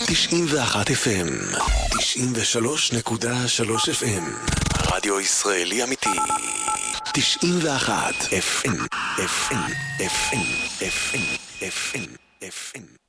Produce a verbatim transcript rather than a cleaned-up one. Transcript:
תשעים ואחת אף אם, תשעים ושלוש נקודה שלוש אף אם, רדיו ישראלי אמיתי. תשעים ואחת אף אם, אף אם, אף אם, אף אם, אף אם, אף אם.